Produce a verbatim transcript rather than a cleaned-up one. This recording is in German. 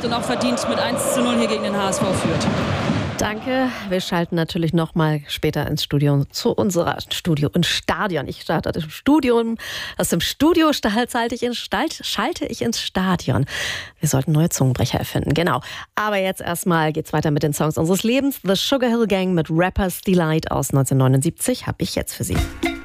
und auch verdient mit eins zu null hier gegen den H S V führt. Danke. Wir schalten natürlich noch mal später ins Studio zu unserer Studio und Stadion. Ich starte im Studium. Aus dem Studio schalte ich, ins, schalte ich ins Stadion. Wir sollten neue Zungenbrecher erfinden. Genau. Aber jetzt erstmal geht's weiter mit den Songs unseres Lebens. The Sugar Hill Gang mit Rapper's Delight aus neunzehnhundertneunundsiebzig habe ich jetzt für Sie.